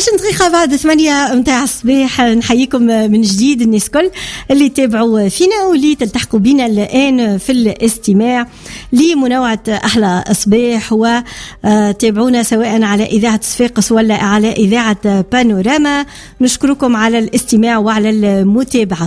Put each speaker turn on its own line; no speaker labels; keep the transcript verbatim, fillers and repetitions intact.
عشرين دقيقة بعد ثمانية متاع الصباح نحييكم من جديد الناس كل اللي تابعوا فينا واللي تلتحقوا بنا الآن في الاستماع لمنوعة أحلى صباح وتابعونا سواء على إذاعة صفاقس ولا على إذاعة بانوراما. نشكركم على الاستماع وعلى المتابعة.